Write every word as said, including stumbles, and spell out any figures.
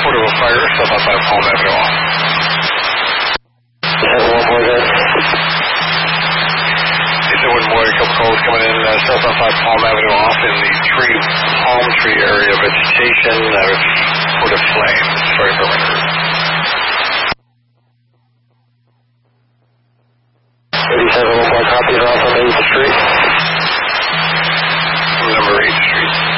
report of a fire south outside of Palm Avenue off. seven one four zero. eight seven one boy, a couple calls coming in uh, south outside Palm Avenue off in the tree, palm tree area, vegetation, uh, report of flames. Sorry for my nerves. eighty-seven one four, copy, off on eighth Street. Number eighth Street.